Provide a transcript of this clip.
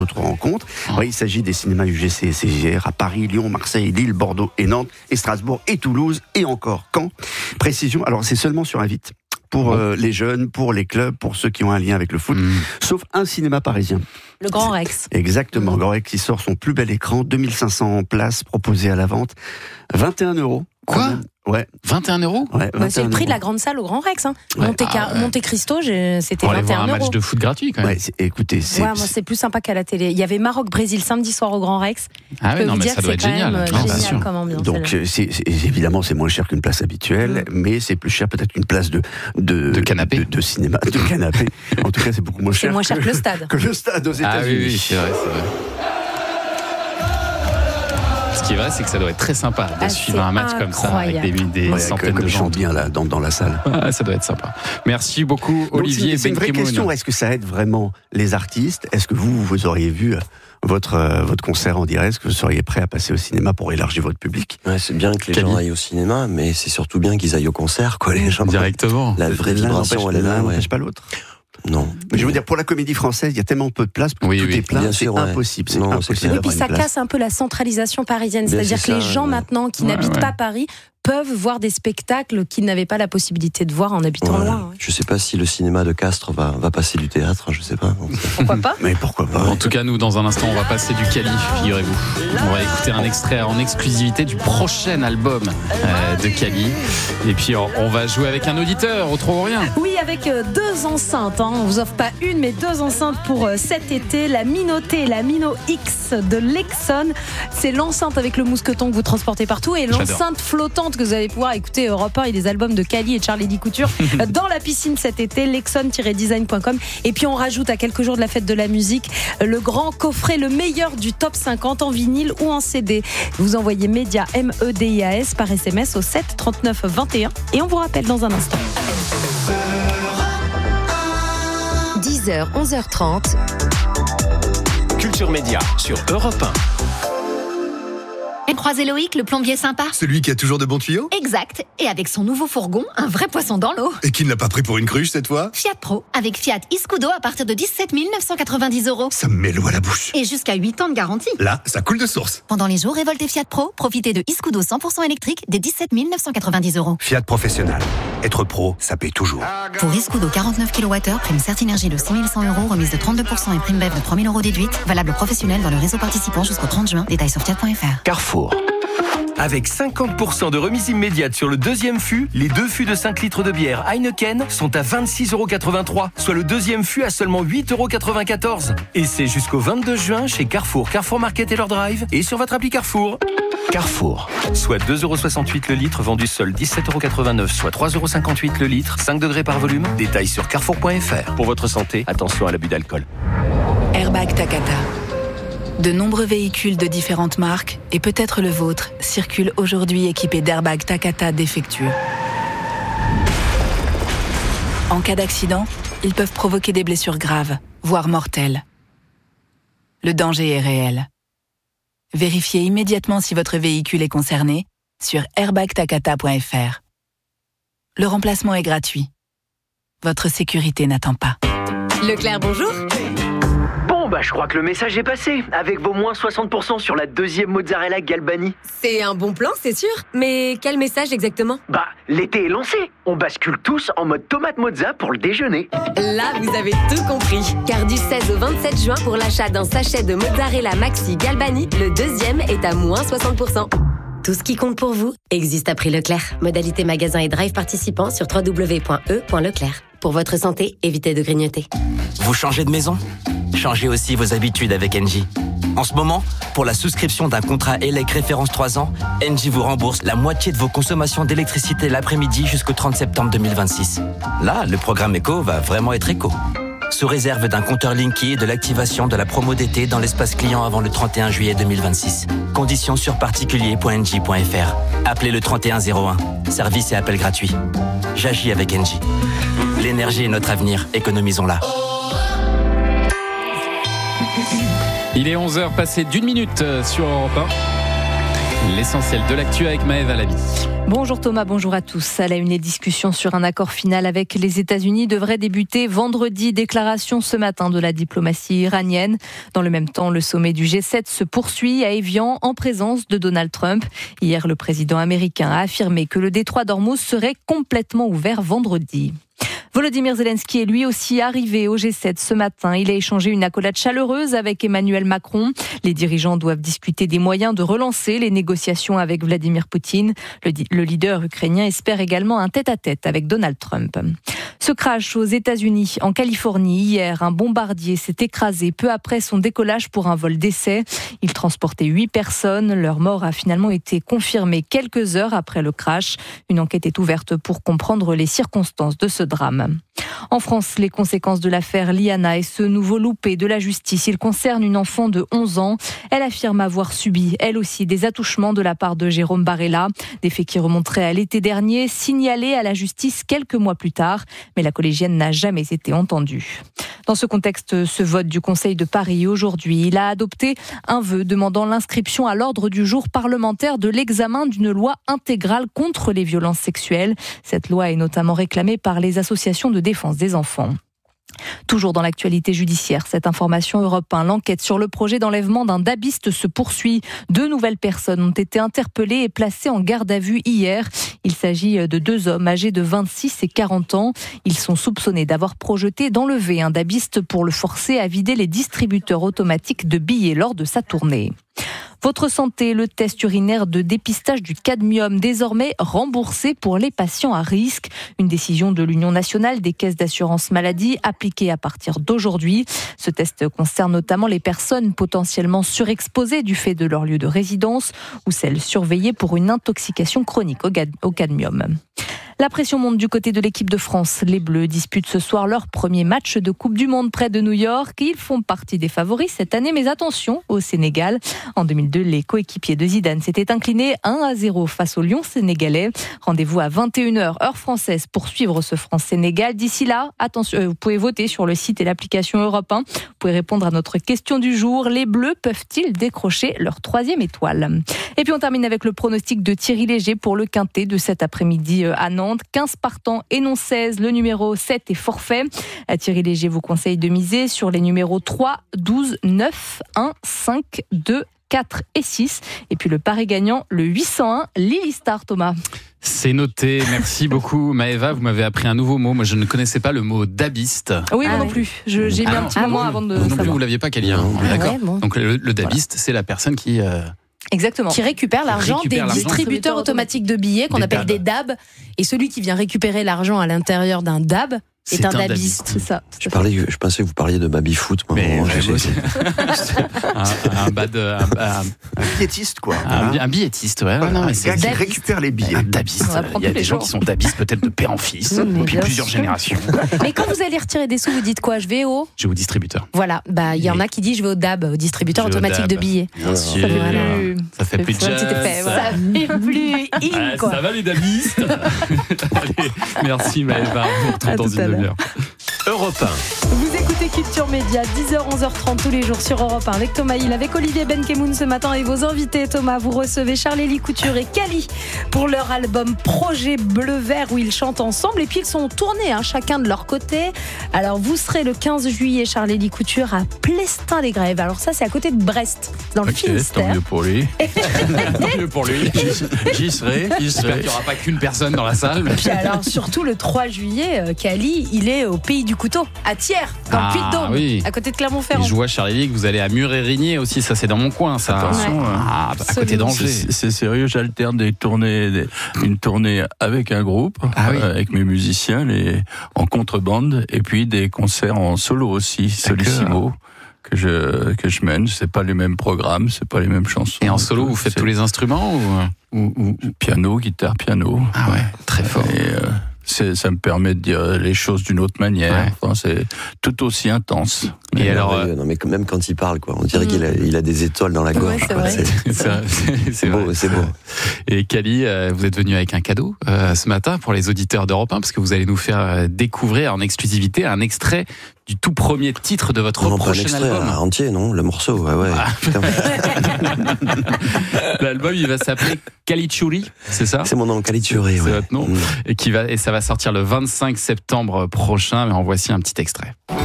notre rencontre. Oui, il s'agit des cinémas UGC et CGR à Paris, Lyon, Marseille, Lille, Bordeaux et Nantes, et Strasbourg et Toulouse, et encore Caen. Précision, alors c'est seulement sur invite. Pour les jeunes, pour les clubs, pour ceux qui ont un lien avec le foot, sauf un cinéma parisien. Le Grand Rex. Exactement, Grand Rex qui sort son plus bel écran, 2500 places proposées à la vente, 21 €. Quoi ? Ouais. 21 €? Ouais, C'est le prix de la grande salle au Grand Rex. Hein. Monte Cristo, c'était pour aller 21 voir un match €. de foot gratuit quand même. Ouais, écoutez, Moi, c'est plus sympa qu'à la télé. Il y avait Maroc-Brésil samedi soir au Grand Rex. Ah oui, non, mais ça doit être génial. Génial comme ambiance. Donc, évidemment, c'est moins cher qu'une place habituelle, mais c'est plus cher peut-être qu'une place de canapé. De cinéma, de canapé. En tout cas, c'est beaucoup moins cher. C'est moins cher que le stade. Que le stade aux États-Unis. Ah oui, c'est vrai. Ce qui est vrai, c'est que ça doit être très sympa de suivre un match comme ça avec des centaines de gens bien là, dans la salle. Ah, ça doit être sympa. Merci beaucoup, Olivier. C'est une vraie question. Est-ce que ça aide vraiment les artistes ? Est-ce que vous auriez vu votre concert en direct ? Est-ce que vous seriez prêt à passer au cinéma pour élargir votre public ? Ouais, c'est bien que les gens aillent au cinéma, mais c'est surtout bien qu'ils aillent au concert, quoi, les gens. Directement. La vraie vibration, elle est là. L'un n'empêche pas l'autre. Non. Mais je veux dire, pour la comédie française, il y a tellement peu de place que tout est plein, c'est impossible. C'est impossible. Et puis ça casse un peu la centralisation parisienne. C'est-à-dire que les gens maintenant qui n'habitent pas Paris peuvent voir des spectacles qu'ils n'avaient pas la possibilité de voir en habitant loin. Ouais. Je sais pas si le cinéma de Castres va passer du théâtre, je sais pas. Pourquoi pas ? Mais pourquoi pas ? En tout cas, nous, dans un instant, on va passer du Cali, figurez-vous. On va écouter un extrait en exclusivité du prochain album de Cali. Et puis, on va jouer avec un auditeur, au trop ou rien. Oui, avec 2 enceintes. On vous offre pas une, mais 2 enceintes pour cet été. La Minoté, la Mino X de Lexon. C'est l'enceinte avec le mousqueton que vous transportez partout et l'enceinte flottante que vous allez pouvoir écouter Europe 1 et les albums de Cali et de Charlie Couture dans la piscine cet été, lexon-design.com. Et puis on rajoute à quelques jours de la fête de la musique le grand coffret, le meilleur du top 50 en vinyle ou en CD. Vous envoyez Média MEDIAS par SMS au 7 39 21 et on vous rappelle dans un instant. 10h, 11h30. Culture Média sur Europe 1. Croisez Loïc, le plombier sympa. Celui qui a toujours de bons tuyaux ? Exact. Et avec son nouveau fourgon, un vrai poisson dans l'eau. Et qui ne l'a pas pris pour une cruche cette fois ? Fiat Pro, avec Fiat Iscudo à partir de 17 990 €. Ça me met l'eau à la bouche. Et jusqu'à 8 ans de garantie. Là, ça coule de source. Pendant les jours révoltés Fiat Pro, profitez de Iscudo 100% électrique dès 17 990 €. Fiat Professionnel. Être pro, ça paye toujours. Pour Iscudo 49 kWh, prime Certinergie de 6 100 €, remise de 32% et prime BEV de 3 000 € déduite. Valable professionnel dans le réseau participant jusqu'au 30 juin. Détails sur fiat.fr. Carrefour. Avec 50% de remise immédiate sur le deuxième fût, les 2 fûts de 5 litres de bière Heineken sont à 26,83 €, soit le deuxième fût à seulement 8,94 €. Et c'est jusqu'au 22 juin chez Carrefour, Carrefour Market et leur drive, et sur votre appli Carrefour. Carrefour, soit 2,68 € le litre, vendu seul 17,89 €, soit 3,58 € le litre, 5 degrés par volume. Détails sur carrefour.fr. Pour votre santé, attention à l'abus d'alcool. Airbag Takata. De nombreux véhicules de différentes marques, et peut-être le vôtre, circulent aujourd'hui équipés d'airbags Takata défectueux. En cas d'accident, ils peuvent provoquer des blessures graves, voire mortelles. Le danger est réel. Vérifiez immédiatement si votre véhicule est concerné sur airbagtakata.fr. Le remplacement est gratuit. Votre sécurité n'attend pas. Leclerc, bonjour. Je crois que le message est passé, avec vos moins 60% sur la deuxième mozzarella Galbani. C'est un bon plan, c'est sûr. Mais quel message exactement ? L'été est lancé. On bascule tous en mode tomate mozza pour le déjeuner. Là, vous avez tout compris. Car du 16 au 27 juin, pour l'achat d'un sachet de mozzarella Maxi Galbani, le deuxième est à moins 60%. Tout ce qui compte pour vous existe à prix Leclerc. Modalité magasin et drive participants sur www.e.leclerc. Pour votre santé, évitez de grignoter. Vous changez de maison ? Changez aussi vos habitudes avec Engie. En ce moment, pour la souscription d'un contrat ELEC référence 3 ans, Engie vous rembourse la moitié de vos consommations d'électricité l'après-midi jusqu'au 30 septembre 2026. Là, le programme éco va vraiment être éco. Sous réserve d'un compteur Linky et de l'activation de la promo d'été dans l'espace client avant le 31 juillet 2026. Conditions sur particulier.engie.fr. Appelez le 3101. Service et appel gratuit. J'agis avec Engie. L'énergie est notre avenir, économisons-la. Il est 11h passé d'1 minute sur Europe 1. L'essentiel de l'actu avec Maëva Labi. Bonjour Thomas, bonjour à tous. À la une, les discussions sur un accord final avec les États-Unis devraient débuter vendredi. Déclaration ce matin de la diplomatie iranienne. Dans le même temps, le sommet du G7 se poursuit à Évian en présence de Donald Trump. Hier, le président américain a affirmé que le détroit d'Ormuz serait complètement ouvert vendredi. Volodymyr Zelensky est lui aussi arrivé au G7 ce matin. Il a échangé une accolade chaleureuse avec Emmanuel Macron. Les dirigeants doivent discuter des moyens de relancer les négociations avec Vladimir Poutine. Le leader ukrainien espère également un tête-à-tête avec Donald Trump. Ce crash aux États-Unis, en Californie, hier, un bombardier s'est écrasé peu après son décollage pour un vol d'essai. Il transportait 8 personnes. Leur mort a finalement été confirmée quelques heures après le crash. Une enquête est ouverte pour comprendre les circonstances de ce drame. En France, les conséquences de l'affaire Liana et ce nouveau loupé de la justice. Il concerne une enfant de 11 ans. Elle affirme avoir subi, elle aussi, des attouchements de la part de Jérôme Barella. Des faits qui remonteraient à l'été dernier, signalés à la justice quelques mois plus tard. Mais la collégienne n'a jamais été entendue. Dans ce contexte, ce vote du Conseil de Paris aujourd'hui, il a adopté un vœu demandant l'inscription à l'ordre du jour parlementaire de l'examen d'une loi intégrale contre les violences sexuelles. Cette loi est notamment réclamée par les associations de défense des enfants. Toujours dans l'actualité judiciaire, cette information Europe 1, l'enquête sur le projet d'enlèvement d'un dabiste se poursuit. 2 nouvelles personnes ont été interpellées et placées en garde à vue hier. Il s'agit de 2 hommes âgés de 26 et 40 ans. Ils sont soupçonnés d'avoir projeté d'enlever un dabiste pour le forcer à vider les distributeurs automatiques de billets lors de sa tournée. Votre santé, le test urinaire de dépistage du cadmium, désormais remboursé pour les patients à risque. Une décision de l'Union nationale des caisses d'assurance maladie appliquée à partir d'aujourd'hui. Ce test concerne notamment les personnes potentiellement surexposées du fait de leur lieu de résidence ou celles surveillées pour une intoxication chronique au cadmium. La pression monte du côté de l'équipe de France. Les Bleus disputent ce soir leur premier match de Coupe du Monde près de New York. Ils font partie des favoris cette année, mais attention au Sénégal. En 2002, les coéquipiers de Zidane s'étaient inclinés 1-0 face au Lion sénégalais. Rendez-vous à 21h, heure française, pour suivre ce France-Sénégal. D'ici là, attention, vous pouvez voter sur le site et l'application Europe 1. Vous pouvez répondre à notre question du jour. Les Bleus peuvent-ils décrocher leur 3e étoile? Et puis on termine avec le pronostic de Thierry Léger pour le quintet de cet après-midi à Nantes. 15 partants et non 16. Le numéro 7 est forfait. Thierry Léger vous conseille de miser sur les numéros 3, 12, 9, 1, 5, 2, 4 et 6. Et puis le pari gagnant, le 801, Lily Star, Thomas. C'est noté, merci beaucoup Maëva, vous m'avez appris un nouveau mot, moi je ne connaissais pas le mot dabiste. Oui, moi non plus, j'ai mis un petit moment avant de non savoir. Plus, vous ne l'aviez pas, Kelly, hein. D'accord. Ouais, bon. Donc le dabiste, c'est la personne qui... Exactement. Qui récupère l'argent des distributeurs automatiques de billets qu'on appelle des DAB. Et celui qui vient récupérer l'argent à l'intérieur d'un DAB est un dabiste. C'est ça. Je pensais que vous parliez de baby-foot. Mais un billetiste, quoi. Un billetiste, ouais. Voilà, non, mais un gars qui récupère les billets. Un dabiste. Il y a des gens qui sont dabistes peut-être de père en fils, depuis plusieurs générations. Mais quand vous allez retirer des sous, vous dites quoi? Je vais au distributeur. Voilà, il y en a qui disent je vais au DAB, au distributeur automatique de billets. Bien sûr. Ça fait plus jazz. Ça fait plus in, quoi. Ça va les dabistes. Allez, merci Maëva, on vous retrouve dans une demi-heure. Europe 1. Vous écoutez Culture Média, 10h, 11h30 tous les jours sur Europe 1 avec Thomas Hill, avec Olivier Benkemoun ce matin et vos invités. Thomas, vous recevez Charlélie Couture et Cali pour leur album Projet Bleu-Vert où ils chantent ensemble et puis ils sont tournés chacun de leur côté. Alors vous serez le 15 juillet, Charlélie Couture, à Plestin-les-Grèves. Alors ça c'est à côté de Brest, dans le Finistère. Tant mieux pour lui. Tant mieux pour lui. J'y serai. J'espère qu'il n'y aura pas qu'une personne dans la salle. Et puis alors surtout le 3 juillet, Cali, il est au Pays du Couteau, à Thiers, dans le Puy-de-Dôme, oui. à côté de Clermont-Ferrand. Et je vois, Charlélie, que vous allez à Mur-et-Rigné aussi, ça c'est dans mon coin, ça. Attention, à côté d'Angers. C'est sérieux, j'alterne une tournée avec un groupe, avec mes musiciens, en contrebande, et puis des concerts en solo aussi, solissimo. Que je mène, c'est pas les mêmes programmes, c'est pas les mêmes chansons. Et en solo, vous faites tous les instruments ou piano, guitare, piano. Ah ouais, très fort. Et ça me permet de dire les choses d'une autre manière. Ouais. Enfin, c'est tout aussi intense. Et alors, non mais même quand il parle, quoi, on dirait qu'il a des étoiles dans la gorge. Ouais, c'est beau, c'est beau. Et Cali, vous êtes venu avec un cadeau ce matin pour les auditeurs d'Europe 1 parce que vous allez nous faire découvrir en exclusivité un extrait du tout premier titre de votre prochain album. Entier, non, le morceau, ouais. L'album, il va s'appeler Kalichuri, c'est ça ? C'est mon nom, Kalichuri, c'est votre nom. Et ça va sortir le 25 septembre prochain, mais en voici un petit extrait.